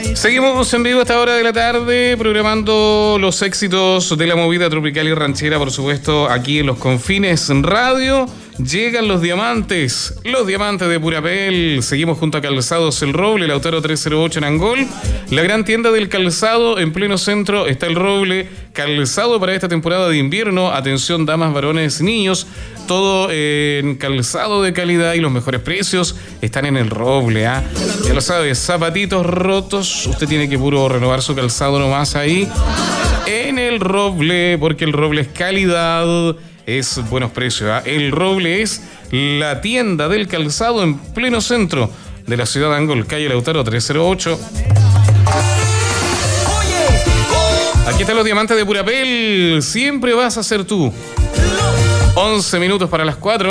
Seguimos en vivo a esta hora de la tarde, programando los éxitos de la movida tropical y ranchera, por supuesto, aquí en Los Confines Radio. Llegan los diamantes de Purapel. Seguimos junto a Calzados El Roble, Lautaro 308 en Angol. La gran tienda del calzado en pleno centro está El Roble. Calzado para esta temporada de invierno. Atención, damas, varones, niños. Todo en calzado de calidad y los mejores precios están en El Roble. Ya lo sabes, zapatitos rotos. Usted tiene que puro renovar su calzado nomás ahí en El Roble, porque El Roble es calidad. Es buenos precios. El Roble es la tienda del calzado en pleno centro de la ciudad de Angol, calle Lautaro 308. Aquí están los diamantes de Purapel. Siempre vas a ser tú. 11 minutos para las 4.